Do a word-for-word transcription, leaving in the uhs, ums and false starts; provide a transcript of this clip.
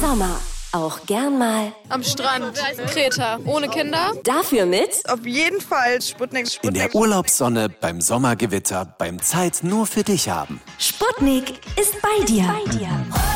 Sommer. Auch gern mal am Strand, Kreta, ohne Kinder. Dafür mit auf jeden Fall Sputnik, Sputnik. In der Urlaubssonne, beim Sommergewitter, beim Zeit nur für dich haben. Sputnik ist bei dir. Bei dir.